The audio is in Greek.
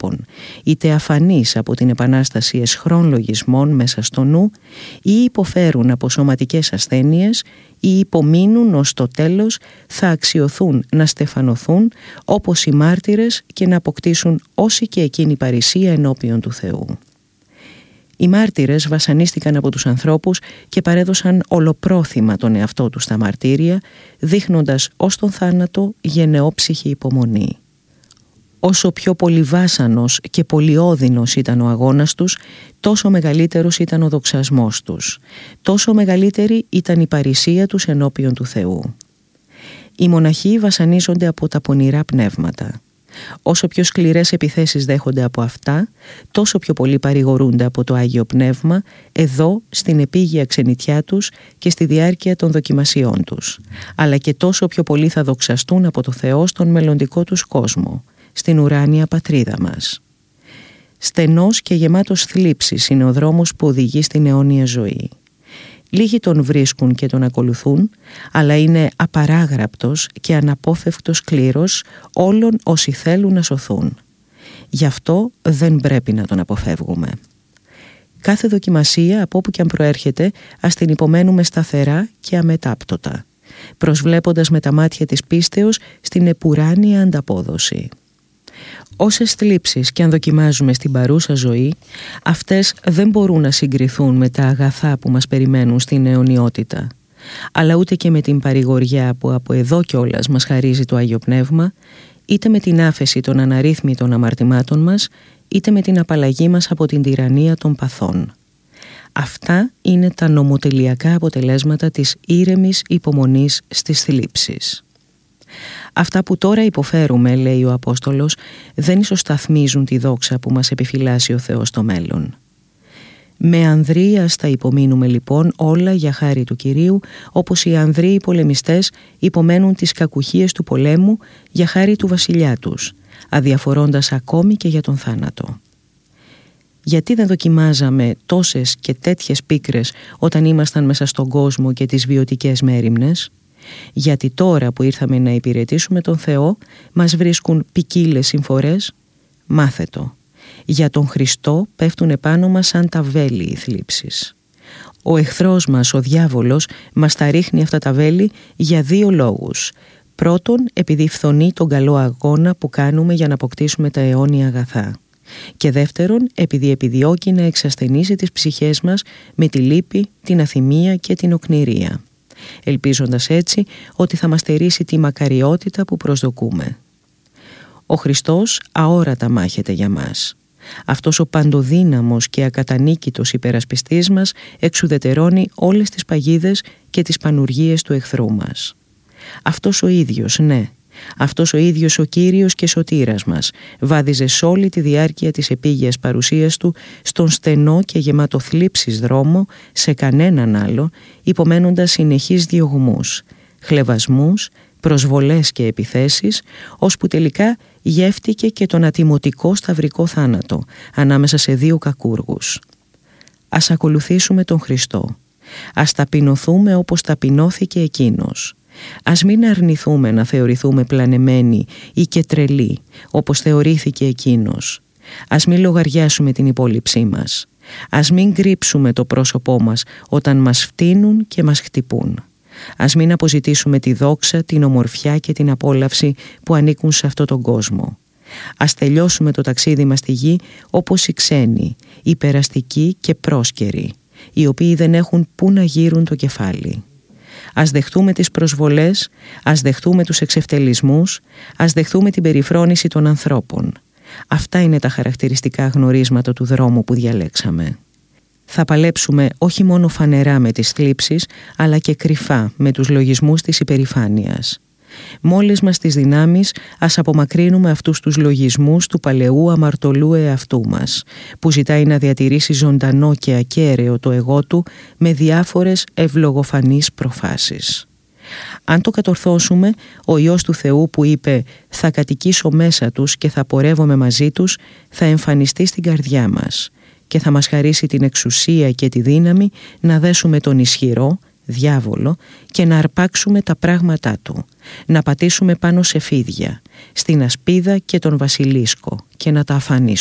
ανθρώπων, είτε αφανείς από την επανάσταση εσχρών λογισμών μέσα στο νου, ή υποφέρουν από σωματικές ασθένειες, ή υπομείνουν ως το τέλος θα αξιωθούν να στεφανωθούν όπως οι μάρτυρες και να αποκτήσουν όση και εκείνη παρησία ενώπιον του Θεού. Οι μάρτυρες βασανίστηκαν από τους ανθρώπους και παρέδωσαν ολοπρόθυμα τον εαυτό τους στα μαρτύρια, δείχνοντας ως τον θάνατο γενναιόψυχη υπομονή. Όσο πιο πολυβάσανος και πολυώδυνος ήταν ο αγώνας τους, τόσο μεγαλύτερος ήταν ο δοξασμός τους, τόσο μεγαλύτερη ήταν η παρησία τους ενώπιον του Θεού. Οι μοναχοί βασανίζονται από τα πονηρά πνεύματα. Όσο πιο σκληρές επιθέσεις δέχονται από αυτά, τόσο πιο πολύ παρηγορούνται από το Άγιο Πνεύμα εδώ στην επίγεια ξενιτιά τους και στη διάρκεια των δοκιμασιών τους, αλλά και τόσο πιο πολύ θα δοξαστούν από το Θεό στον μελλοντικό τους κόσμο, στην ουράνια πατρίδα μας. Στενός και γεμάτος θλίψης είναι ο δρόμος που οδηγεί στην αιώνια ζωή. Λίγοι τον βρίσκουν και τον ακολουθούν, αλλά είναι απαράγραπτος και αναπόφευκτος κλήρος όλων όσοι θέλουν να σωθούν. Γι' αυτό δεν πρέπει να τον αποφεύγουμε. Κάθε δοκιμασία, από όπου και αν προέρχεται, ας την υπομένουμε σταθερά και αμετάπτωτα, προσβλέποντας με τα μάτια της πίστεως στην επουράνια ανταπόδοση. Όσες θλίψεις και αν δοκιμάζουμε στην παρούσα ζωή, αυτές δεν μπορούν να συγκριθούν με τα αγαθά που μας περιμένουν στην αιωνιότητα, αλλά ούτε και με την παρηγοριά που από εδώ κιόλας μας χαρίζει το Άγιο Πνεύμα, είτε με την άφεση των αναρρύθμιτων αμαρτημάτων μας, είτε με την απαλλαγή μας από την τυραννία των παθών. Αυτά είναι τα νομοτελειακά αποτελέσματα της ήρεμης υπομονής στις θλίψεις. Αυτά που τώρα υποφέρουμε, λέει ο Απόστολος, δεν ισοσταθμίζουν τη δόξα που μας επιφυλάσσει ο Θεός στο μέλλον. Με ανδρείας θα υπομείνουμε λοιπόν όλα για χάρη του Κυρίου, όπως οι ανδρείοι πολεμιστές υπομένουν τις κακουχίες του πολέμου για χάρη του βασιλιά τους, αδιαφορώντας ακόμη και για τον θάνατο. Γιατί δεν δοκιμάζαμε τόσες και τέτοιες πίκρες όταν ήμασταν μέσα στον κόσμο και τις βιωτικές μέριμνες? Γιατί τώρα που ήρθαμε να υπηρετήσουμε τον Θεό μας βρίσκουν ποικίλες συμφορές? Μάθε το. Για τον Χριστό πέφτουν επάνω μας σαν τα βέλη οι θλίψεις. Ο εχθρός μας, ο διάβολος, μας τα ρίχνει αυτά τα βέλη για δύο λόγους. Πρώτον, επειδή φθονεί τον καλό αγώνα που κάνουμε για να αποκτήσουμε τα αιώνια αγαθά. Και δεύτερον, επειδή επιδιώκει να εξασθενήσει τις ψυχές μας με τη λύπη, την αθυμία και την οκνηρία, ελπίζοντας έτσι ότι θα μας στερήσει τη μακαριότητα που προσδοκούμε. Ο Χριστός αόρατα μάχεται για μας. Αυτός ο παντοδύναμος και ακατανίκητος υπερασπιστής μας εξουδετερώνει όλες τις παγίδες και τις πανουργίες του εχθρού μας. Αυτός ο ίδιος, ναι, αυτός ο ίδιος ο Κύριος και Σωτήρας μας βάδιζε σ' όλη τη διάρκεια της επίγειας παρουσίας του στον στενό και γεμάτο θλίψης δρόμο σε κανέναν άλλο, υπομένοντας συνεχείς διωγμούς, χλευασμούς, προσβολές και επιθέσεις, ώσπου τελικά γεύτηκε και τον ατιμωτικό σταυρικό θάνατο ανάμεσα σε δύο κακούργους. Ας ακολουθήσουμε τον Χριστό. Ας ταπεινωθούμε όπως ταπεινώθηκε εκείνος. Ας μην αρνηθούμε να θεωρηθούμε πλανεμένοι ή και τρελοί, όπως θεωρήθηκε εκείνος. Ας μην λογαριάσουμε την υπόλοιψή μας. Ας μην κρύψουμε το πρόσωπό μας όταν μας φτύνουν και μας χτυπούν. Ας μην αποζητήσουμε τη δόξα, την ομορφιά και την απόλαυση που ανήκουν σε αυτόν τον κόσμο. Ας τελειώσουμε το ταξίδι μας στη γη όπως οι ξένοι, οι περαστικοί και πρόσκαιροι, οι οποίοι δεν έχουν πού να γύρουν το κεφάλι. Ας δεχτούμε τις προσβολές, ας δεχτούμε τους εξευτελισμούς, ας δεχτούμε την περιφρόνηση των ανθρώπων. Αυτά είναι τα χαρακτηριστικά γνωρίσματα του δρόμου που διαλέξαμε. Θα παλέψουμε όχι μόνο φανερά με τις θλίψεις, αλλά και κρυφά με τους λογισμούς της υπερηφάνειας. Μόλις μας τις δυνάμεις, ας απομακρύνουμε αυτούς τους λογισμούς του παλαιού αμαρτωλού εαυτού μας, που ζητάει να διατηρήσει ζωντανό και ακέραιο το εγώ του με διάφορες ευλογοφανείς προφάσεις. Αν το κατορθώσουμε, ο Υιός του Θεού που είπε «Θα κατοικήσω μέσα τους και θα πορεύομαι μαζί τους», θα εμφανιστεί στην καρδιά μας και θα μας χαρίσει την εξουσία και τη δύναμη να δέσουμε τον ισχυρό, διάβολο και να αρπάξουμε τα πράγματά του, να πατήσουμε πάνω σε φίδια, στην ασπίδα και τον βασιλίσκο και να τα αφανίσουμε.